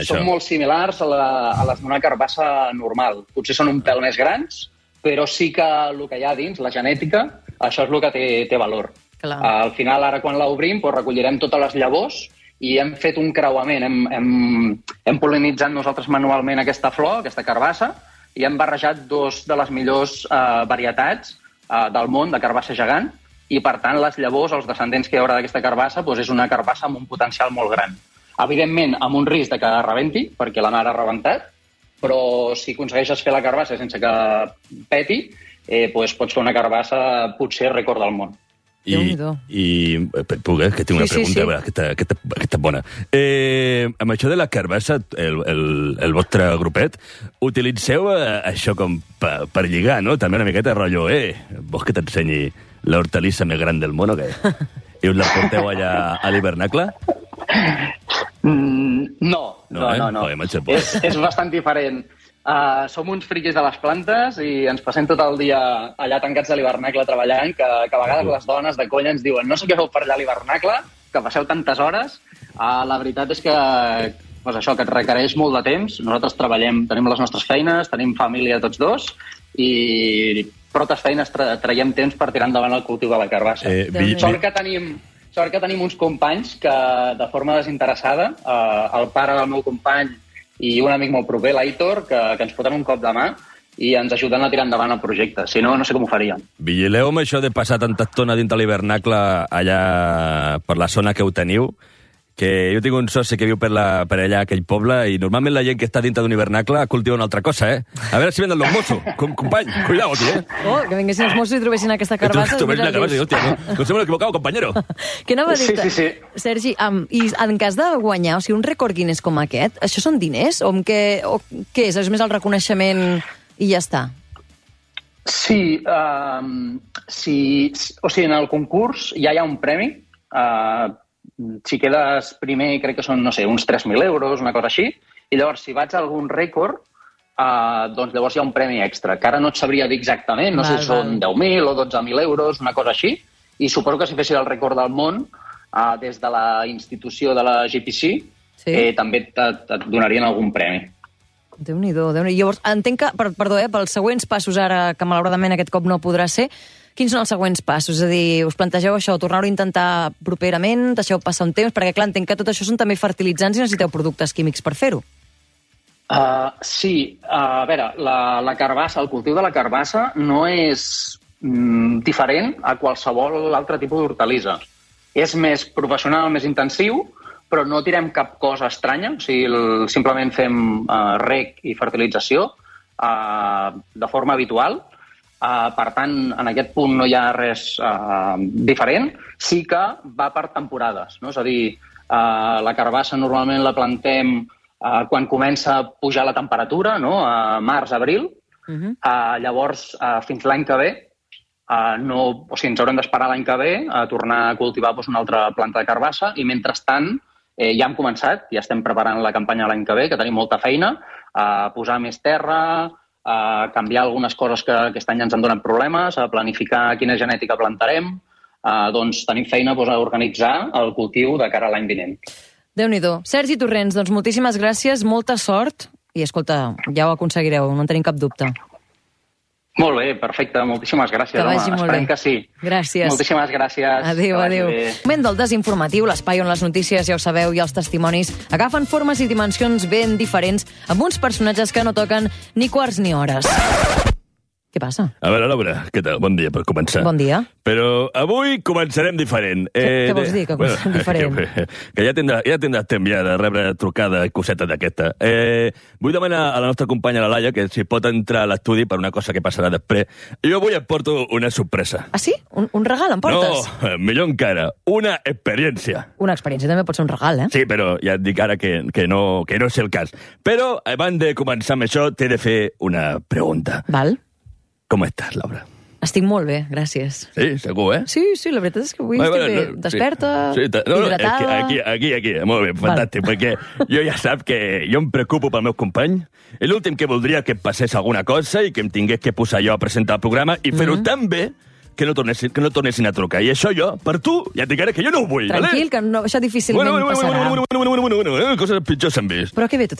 Són molt similars a les d'una carbassa normal. Potser són un pèl més grans, però sí que el que hi ha dins, la genètica, això és el que té valor. Clar. Al final, ara quan l'obrim, recollirem totes les llavors i hem fet un creuament. Hem pol·linitzat nosaltres manualment aquesta flor, aquesta carbassa, i hem barrejat dos de les millors varietats del món de carbassa gegant, i, per tant, les llavors, els descendents que hi haurà d'aquesta carbassa, és una carbassa amb un potencial molt gran. Evidentment, amb un risc de que rebenti, perquè la mare ha rebentat, però si aconsegueixes fer la carbassa sense que peti, pots fer una carbassa potser rècord del món. Puc, que tinc una pregunta, aquesta bona. Amb això de la carbassa, el vostre grupet, utilitzeu això com per lligar, no? També una miqueta rotllo, vols que t'ensenyi l'hortalissa més gran del món o què? I us la porteu allà a l'hivernacle? No. És bastant diferent. Som uns friquis de les plantes i ens passem tot el dia allà tancats a l'hivernacle treballant, que a vegades les dones de colla ens diuen no sé què feu per allà a l'hivernacle, que passeu tantes hores. La veritat és que això que et requereix molt de temps. Nosaltres treballem, tenim les nostres feines, tenim família tots dos, i per altres feines traiem temps per tirar endavant el cultiu de la carbassa. Sort que tenim uns companys que, de forma desinteressada, el pare del meu company i un amic molt proper, l'Aitor, que ens foten un cop de mà i ens ajuden a tirar endavant el projecte. Si no, no sé com ho faríem. Vigileu amb això de passar tanta estona dintre l'hivernacle allà per la zona que ho teniu, que jo tinc un soci que viu per allà, aquell poble, i normalment la gent que està dintre d'un hivernacle cultiva una altra cosa, A veure si venen los Mossos. Company, cuidao aquí, que vinguessin els Mossos i trobessin aquesta carbassa. Trobessin la carbassa i, hòstia, no se m'ho equivocado, compañero. Què anava a dir-te? Sí. Sergi, i en cas de guanyar, o sigui, un rècord Guinness com aquest, això són diners? O què és? És més el reconeixement i ja està? Sí, o sigui, en el concurs ja hi ha un premi. Si quedes primer, crec que són, no sé, uns 3.000 euros, una cosa així, i llavors, si vaig a algun rècord, doncs llavors hi ha un premi extra, que ara no et sabria dir exactament, no sé si són 10.000 o 12.000 euros, una cosa així, i suposo que si fessis el rècord del món, des de la institució de la GPC, també et donarien algun premi. Déu-n'hi-do. Llavors, entenc que, perdó, pels següents passos ara, que malauradament aquest cop no podrà ser, quins són els següents passos? És a dir, us plantegeu això, tornar-ho a intentar properament, deixeu passar un temps, perquè clar, entenc que tot això són també fertilitzants i necessiteu productes químics per fer-ho. Sí, a veure, la carbassa, el cultiu de la carbassa no és diferent a qualsevol altre tipus d'hortalissa. És més professional, més intensiu, però no tirem cap cosa estranya, o sigui, simplement fem reg i fertilització de forma habitual. Per tant, en aquest punt no hi ha res diferent. Sí que va per temporades, no? És a dir, la carbassa normalment la plantem quan comença a pujar la temperatura, no? A març, abril. Llavors, fins l'any que ve, ens haurem d'esperar l'any que ve a tornar a cultivar una altra planta de carbassa, i mentrestant ja hem començat, ja estem preparant la campanya l'any que ve, que tenim molta feina, a posar més terra, a canviar algunes coses que aquest any ens han donat problemes, a planificar quina genètica plantarem. Doncs tenim feina a organitzar el cultiu de cara a l'any vinent. Déu-n'hi-do. Sergi Torrents, doncs moltíssimes gràcies, molta sort, i escolta, ja ho aconseguireu, no en tenim cap dubte. Molt bé, perfecte, moltíssimes gràcies. Que vagi molt bé. Esperem que sí. Gràcies. Moltíssimes gràcies. Adéu. Moment del desinformatiu, l'espai on les notícies, ja ho sabeu, i els testimonis agafen formes i dimensions ben diferents, amb uns personatges que no toquen ni quarts ni hores. Què passa? A veure, Laura, què tal? Bon dia, per començar. Bon dia. Però avui començarem diferent. Què vols dir, que començarem diferent? Que ja tindràs temps ja de rebre trucada i coseta d'aquesta. Vull demanar a la nostra companya, la Laia, que si pot entrar a l'estudi per una cosa que passarà després. Jo avui et porto una sorpresa. Ah, sí? Un regal em portes? No, millor encara, una experiència. Una experiència també pot ser un regal, Sí, però ja et dic ara que no és el cas. Però, abans de començar amb això, t'he de fer una pregunta. Val. Com estàs, Laura? Estic molt bé, gràcies. Sí, segur, Sí, la veritat és que avui estic bé. Desperta, hidratada... Aquí, molt bé, fantàstic, perquè jo ja sap que jo em preocupo pel meu company, i l'últim que voldria que passés alguna cosa i que em tingués que posar jo a presentar el programa i fer-ho tan bé que no tornessin a trucar. I això jo, per tu, ja et dic ara que jo no ho vull. Tranquil, que no, això difícilment passarà. Coses pitjors s'han vist. Però que bé, tot